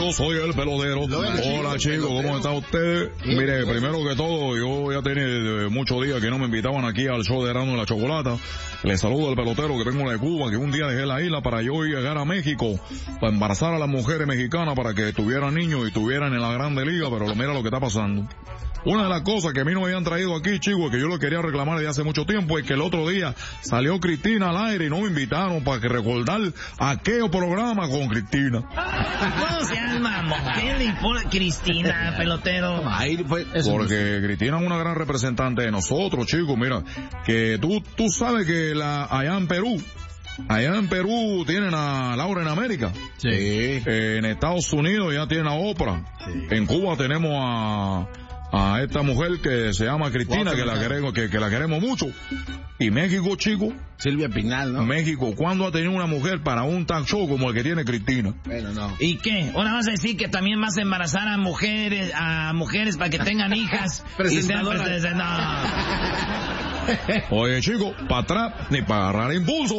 yo soy el pelotero. Hola chicos, ¿cómo está usted? Mire, primero que todo, yo ya tenía muchos días que no me invitaban aquí al show de Erasmo y la Chocolata. Les saludo al pelotero que vengo de Cuba, que un día dejé la isla para yo llegar a México, para embarazar a las mujeres mexicanas para que tuvieran niños y estuvieran en la Grande Liga, pero mira lo que está pasando. Una de las cosas que a mí no me habían traído aquí, chicos, que yo lo quería reclamar desde hace mucho tiempo, es que el otro día salió Cristina al aire y no me invitaron para que recordar aquel programa con Cristina. No seas mamón, ¿qué le importa Cristina, pelotero? Porque Cristina es una gran representante de nosotros, chicos. Mira, que tú sabes que allá en Perú tienen a Laura en América. Sí. En Estados Unidos ya tienen a Oprah. Sí. En Cuba tenemos a esta mujer que se llama Cristina, que la queremos mucho. Y México, chico, Silvia Pinal, ¿no? México, ¿cuándo ha tenido una mujer para un talk show como el que tiene Cristina? Bueno, no. ¿Y qué? Ahora vas a decir que también vas a embarazar a mujeres para que tengan hijas. Presentadoras. No. Oye, chico, para atrás ni para agarrar impulso.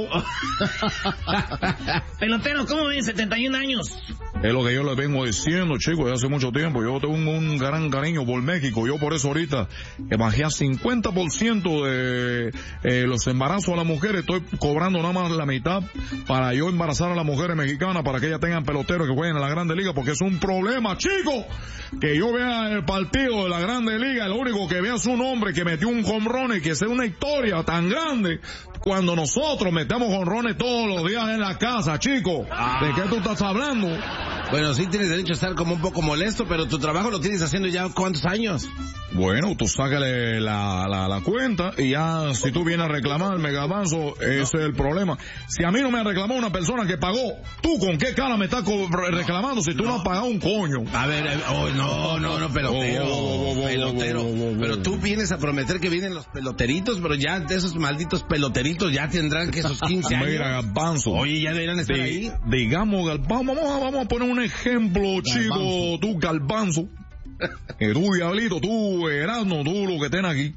Pelotero, ¿cómo ven? 71 años. Es lo que yo les vengo diciendo, chicos, desde hace mucho tiempo. Yo tengo un gran cariño por México. Yo por eso ahorita bajé a 50% de los embarazos a las mujeres. Estoy cobrando nada más la mitad para yo embarazar a las mujeres mexicanas para que ellas tengan peloteros que jueguen en la Grande Liga, porque es un problema, chicos, que yo vea el partido de la Grande Liga, lo único que vea es un hombre que metió un jonrón y que sea una historia tan grande cuando nosotros metemos jonrones todos los días en la casa, chicos. ¿De qué tú estás hablando? Bueno, sí tienes derecho a estar como un poco molesto, pero tu trabajo lo tienes haciendo ya ¿cuántos años? Bueno, tú sácale la cuenta y ya si tú vienes a reclamarme, Garbanzo, ese es el problema. Si a mí no me ha reclamado una persona que pagó, ¿tú con qué cara me estás reclamando si tú no has pagado un coño? A ver, no, pelotero. Pero tú vienes a prometer que vienen los peloteritos, pero ya de esos malditos peloteritos ya tendrán que esos 15 años. Mira, Garbanzo. Oye, ya deberían estar ahí. Digamos, Garbanzo, vamos a poner un ejemplo, chico, tú, Garbanzo. Tú, Diablito, tú, Erasmo, tú, lo que estén aquí.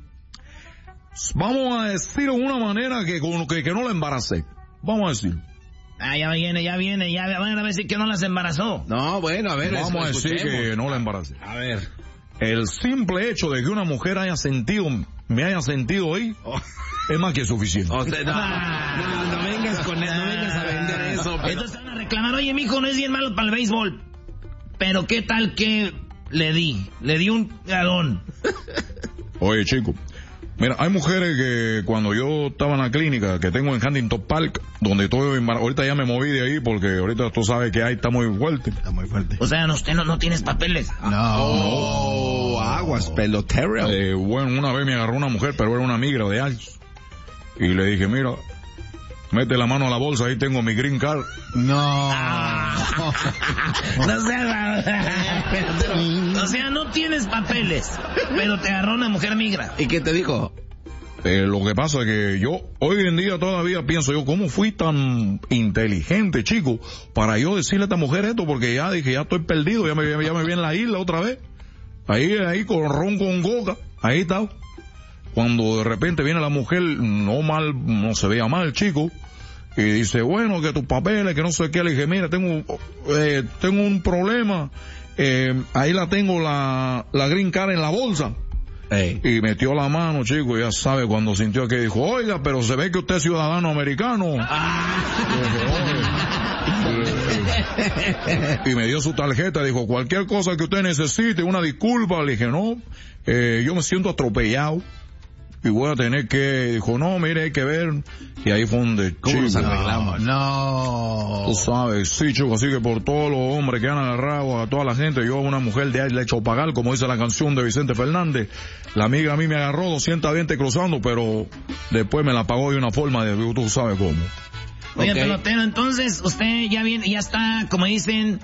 Vamos a decir de una manera que no la embaracé. Vamos a decir. Ya viene, van a decir que no las embarazó. No, bueno, a ver. Vamos a decir que no la embaracé. A ver. El simple hecho de que una mujer me haya sentido ahí, es más que suficiente. O sea, no vengas con eso, no vengas a vender eso. Pero... Entonces van a reclamar, oye, mijo, no es bien malo para el béisbol. Pero qué tal que le di un galón. Oye, chico, mira, hay mujeres que cuando yo estaba en la clínica que tengo en Huntington Park, donde estoy, ahorita ya me moví de ahí porque ahorita tú sabes que ahí está muy fuerte. Está muy fuerte. O sea, usted no tienes papeles. No, aguas, pelotero. Bueno, una vez me agarró una mujer, pero era una migra de años. Y le dije, mira, mete la mano a la bolsa, ahí tengo mi green card. No. No seas... O sea, no tienes papeles, pero te agarró una mujer migra. ¿Y qué te dijo? Lo que pasa es que yo, hoy en día todavía pienso yo, ¿cómo fui tan inteligente, chico, para yo decirle a esta mujer esto? Porque ya dije, ya estoy perdido, ya me vi en la isla otra vez. Ahí con ron con coca, ahí está. Cuando de repente viene la mujer, no se veía mal, chico, y dice, bueno, que tus papeles, que no sé qué. Le dije, mira, tengo un problema, ahí la tengo la green card en la bolsa. Hey. Y metió la mano, chico, ya sabe, cuando sintió que dijo, oiga, pero se ve que usted es ciudadano americano. Y me dio su tarjeta, dijo, cualquier cosa que usted necesite, una disculpa. Le dije, no, yo me siento atropellado y voy a tener que, dijo, no, mire, hay que ver. Y ahí fue donde, ¿cómo nos arreglamos? No. Tú sabes, sí, chico, así que por todos los hombres que han agarrado a toda la gente, yo a una mujer de ahí le he hecho pagar, como dice la canción de Vicente Fernández. La amiga a mí me agarró 220 cruzando, pero después me la pagó de una forma de, tú sabes cómo. Oye, okay. Pelotero, entonces usted ya está, como dicen,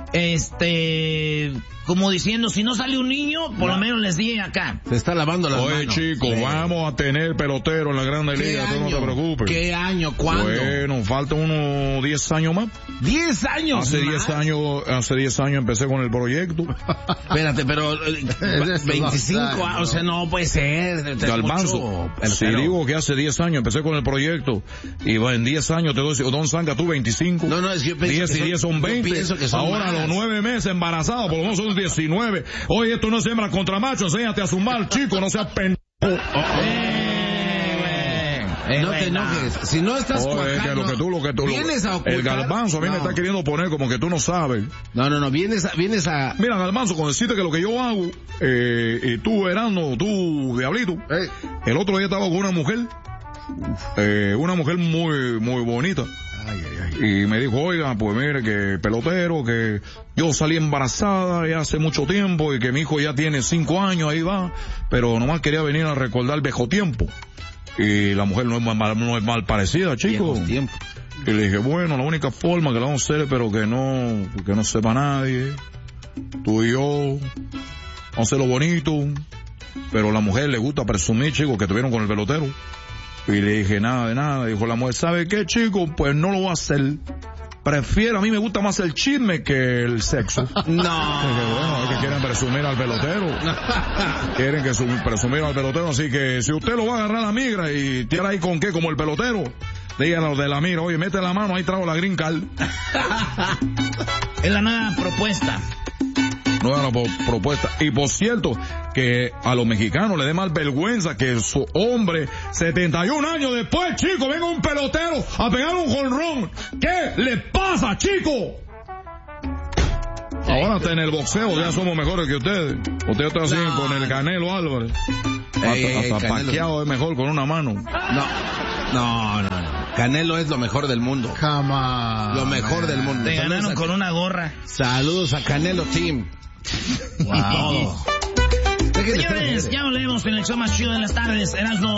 como diciendo, si no sale un niño, por lo menos les di acá. Se está lavando las manos. Oye, chico, vamos a tener pelotero en la Grande Liga, tú no te preocupes. ¿Qué año? ¿Cuándo? Bueno, faltan unos 10 años más. ¿10 años Hace 10 años empecé con el proyecto. Espérate, pero 25 años, o sea, no puede ser. Garbanzo, si digo que hace 10 años empecé con el proyecto, y en 10 años te doy, Don Sanga, tú 25. No, es que yo pienso 10 y 10 son 20. Ahora más. los 9 meses embarazados, por lo menos son 19. Oye, esto no es hembra contra macho, enséñate a sumar, chico, no seas pendejo. No te enojes. Si no estás cuajando, lo que tú vienes a ocultar. El Garbanzo a mí me está queriendo poner como que tú no sabes. No, vienes a... Mira, Garbanzo, con decirte que lo que yo hago, y tú, Erasmo, tú, Diablito, el otro día estaba con una mujer muy, muy bonita. Y me dijo, oiga, pues mire, que pelotero, que yo salí embarazada ya hace mucho tiempo y que mi hijo ya tiene 5 años, ahí va, pero nomás quería venir a recordar el viejo tiempo. Y la mujer no es mal parecida, chico. Y le dije, bueno, la única forma que la vamos a hacer, pero que no sepa nadie, tú y yo, vamos a hacerlo bonito, pero a la mujer le gusta presumir, chico, que estuvieron con el pelotero. Y le dije, nada de nada. Dijo la mujer, ¿sabe qué, chico? Pues no lo voy a hacer. A mí me gusta más el chisme que el sexo. No. Dije, bueno, es que quieren presumir al pelotero. Quieren que presumir al pelotero. Así que si usted lo va a agarrar a la migra y tiene ahí con qué, como el pelotero, díganle a los de la migra, oye, mete la mano, ahí traigo la green card. Es la nueva propuesta. Nueva propuesta. Y por cierto, que a los mexicanos les dé más vergüenza que su hombre, 71 años después, chico, venga un pelotero a pegar un jonrón. ¿Qué le pasa, chico? Ahora hasta en el boxeo ya somos mejores que ustedes. Ustedes están así con el Canelo Álvarez. Hasta Pacquiao es mejor con una mano. No. Canelo es lo mejor del mundo. Lo mejor del mundo. Te ganaron con una gorra. Saludos a Canelo Team. Wow. Señores, ya volvemos en el show más chido de las tardes. Erasmo.